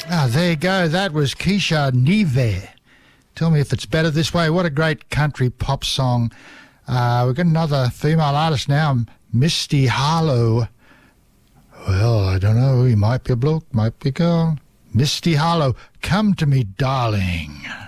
Ah, there you go. That was Keisha Nive. Tell me if it's better this way. What a great country pop song. We've got another female artist now, Misty Harlow. Well, I don't know. He might be a bloke, might be a girl. Misty Harlow, Come to Me, Darling.